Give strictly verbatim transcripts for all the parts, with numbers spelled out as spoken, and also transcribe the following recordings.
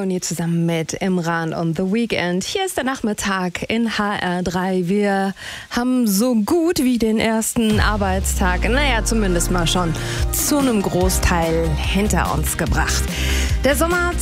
Leonie zusammen mit Imran on the Weekend. Hier ist der Nachmittag in H R drei. Wir haben so gut wie den ersten Arbeitstag, naja, zumindest mal schon zu einem Großteil hinter uns gebracht. Der Sommer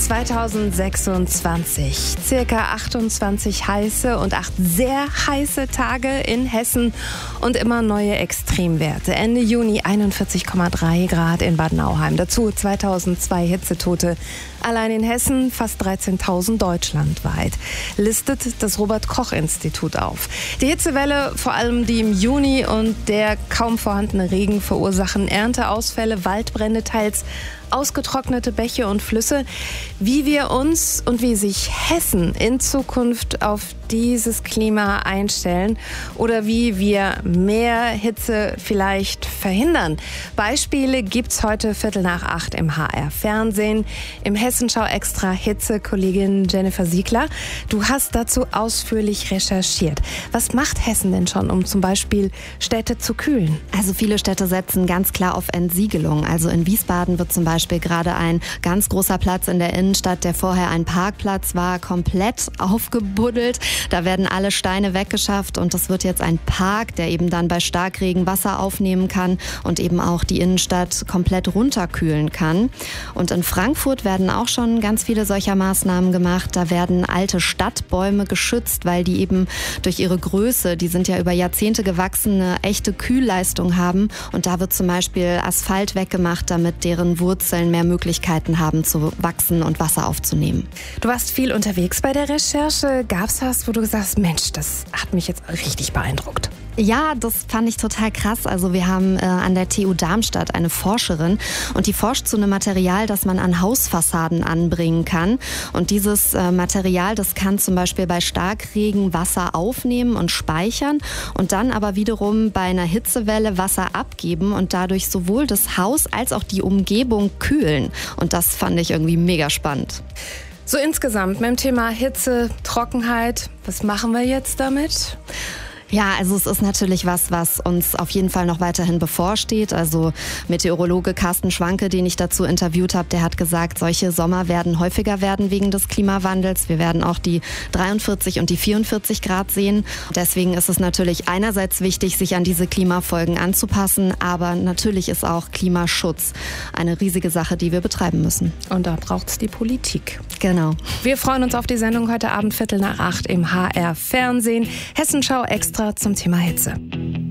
zweitausendsechsundzwanzig. Circa achtundzwanzig heiße und acht sehr heiße Tage in Hessen und immer neue Extremwerte. Ende Juni einundvierzig Komma drei Grad in Bad Nauheim. Dazu zweitausendzwei Hitzetote. Allein in Hessen fast dreizehntausend deutschlandweit, listet das Robert-Koch-Institut auf. Die Hitzewelle, vor allem die im Juni und der kaum vorhandene Regen verursachen Ernteausfälle, Waldbrände, teils ausgetrocknete Bäche und Flüsse. Wie wir uns und wie sich Hessen in Zukunft auf dieses Klima einstellen oder wie wir mehr Hitze vielleicht verhindern. Beispiele gibt's heute Viertel nach acht im H R-Fernsehen. Im Hessenschau Extra Hitze, Kollegin Jennifer Siegler. Du hast dazu ausführlich recherchiert. Was macht Hessen denn schon, um zum Beispiel Städte zu kühlen? Also viele Städte setzen ganz klar auf Entsiegelung. Also in Wiesbaden wird zum Beispiel gerade ein ganz großer Platz in der Innenstadt, der vorher ein Parkplatz war, komplett aufgebuddelt. Da werden alle Steine weggeschafft und es wird jetzt ein Park, der eben dann bei Starkregen Wasser aufnehmen kann und eben auch die Innenstadt komplett runterkühlen kann. Und in Frankfurt werden auch schon ganz viele solcher Maßnahmen gemacht. Da werden alte Stadtbäume geschützt, weil die eben durch ihre Größe, die sind ja über Jahrzehnte gewachsen, eine echte Kühlleistung haben. Und da wird zum Beispiel Asphalt weggemacht, damit deren Wurzeln mehr Möglichkeiten haben zu wachsen und Wasser aufzunehmen. Du warst viel unterwegs bei der Recherche. Gab's was, wo du gesagt hast, Mensch, das hat mich jetzt richtig beeindruckt? Ja, das fand ich total krass. Also wir haben äh, an der T U Darmstadt eine Forscherin und die forscht zu einem Material, das man an Hausfassaden anbringen kann. Und dieses äh, Material, das kann zum Beispiel bei Starkregen Wasser aufnehmen und speichern und dann aber wiederum bei einer Hitzewelle Wasser abgeben und dadurch sowohl das Haus als auch die Umgebung kühlen. Und das fand ich irgendwie mega spannend. So insgesamt mit dem Thema Hitze, Trockenheit, was machen wir jetzt damit? Ja, also es ist natürlich was, was uns auf jeden Fall noch weiterhin bevorsteht. Also Meteorologe Carsten Schwanke, den ich dazu interviewt habe, der hat gesagt, solche Sommer werden häufiger werden wegen des Klimawandels. Wir werden auch die dreiundvierzig und die vierundvierzig Grad sehen. Deswegen ist es natürlich einerseits wichtig, sich an diese Klimafolgen anzupassen, aber natürlich ist auch Klimaschutz eine riesige Sache, die wir betreiben müssen. Und da braucht's die Politik. Genau. Wir freuen uns auf die Sendung heute Abend Viertel nach acht im H R Fernsehen. Hessenschau Extra zum Thema Hitze.